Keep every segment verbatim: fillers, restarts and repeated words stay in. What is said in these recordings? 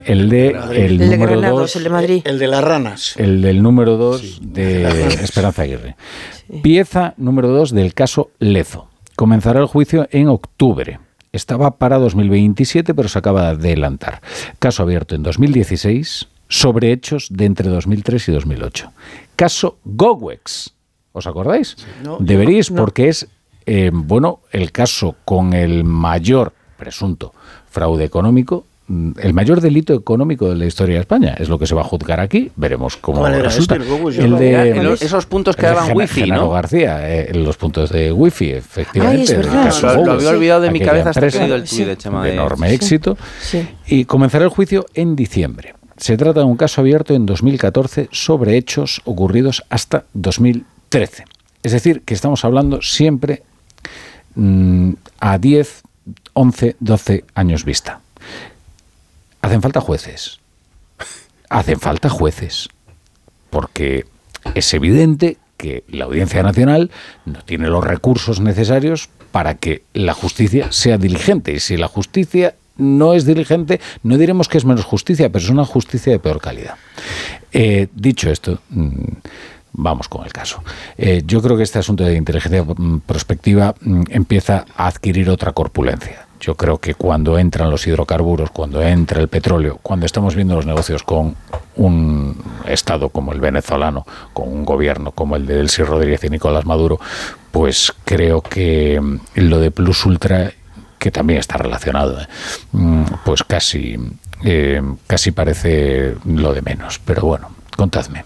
El de el, el número de Granados, dos, el de Madrid. El de las ranas. El del número dos sí. de Esperanza Aguirre. Sí. Pieza número dos del caso Lezo. Comenzará el juicio en octubre. Estaba para dos mil veintisiete, pero se acaba de adelantar. Caso abierto en dos mil dieciséis sobre hechos de entre dos mil tres y dos mil ocho. Caso Gowex. ¿Os acordáis? Sí, no, Deberíais, no. porque es eh, bueno, el caso con el mayor presunto fraude económico, el mayor delito económico de la historia de España. Es lo que se va a juzgar aquí. Veremos cómo resulta. Este, el de, el, esos puntos que daban wifi, Genaro ¿no? García, eh, los puntos de wifi, efectivamente. Ay, es verdad. Caso lo, Gowex, lo había olvidado de mi cabeza hasta que he oído el tuit sí. de Chema. De enorme sí. éxito. Sí. Y comenzará el juicio en diciembre. Se trata de un caso abierto en dos mil catorce sobre hechos ocurridos hasta dos mil trece. Es decir, que estamos hablando siempre mmm, a diez, once, doce años vista. Hacen falta jueces. Hacen falta jueces. Porque es evidente que la Audiencia Nacional no tiene los recursos necesarios para que la justicia sea diligente. Y si la justicia no es diligente, no diremos que es menos justicia, pero es una justicia de peor calidad. Eh, dicho esto, mmm, vamos con el caso. Eh, yo creo que este asunto de inteligencia prospectiva mmm, empieza a adquirir otra corpulencia. Yo creo que cuando entran los hidrocarburos, cuando entra el petróleo, cuando estamos viendo los negocios con un Estado como el venezolano, con un gobierno como el de Delcy Rodríguez y Nicolás Maduro, pues creo que lo de Plus Ultra, que también está relacionado, ¿eh? pues casi, eh, casi parece lo de menos. Pero bueno, contadme.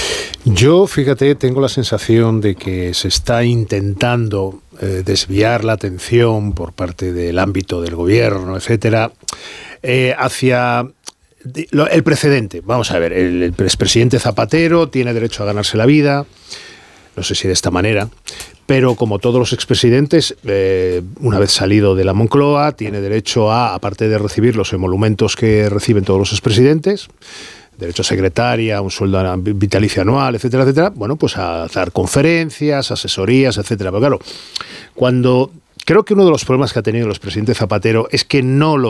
Yo, fíjate, tengo la sensación de que se está intentando eh, desviar la atención por parte del ámbito del gobierno, etcétera, eh, hacia lo, el precedente. Vamos a ver, el, el expresidente Zapatero tiene derecho a ganarse la vida, no sé si de esta manera, pero como todos los expresidentes, eh, una vez salido de la Moncloa, tiene derecho a, aparte de recibir los emolumentos que reciben todos los expresidentes, derecho a secretaria, un sueldo vitalicio anual, etcétera, etcétera, bueno, pues a dar conferencias, asesorías, etcétera. Pero claro, cuando creo que uno de los problemas que ha tenido el expresidente Zapatero es que no lo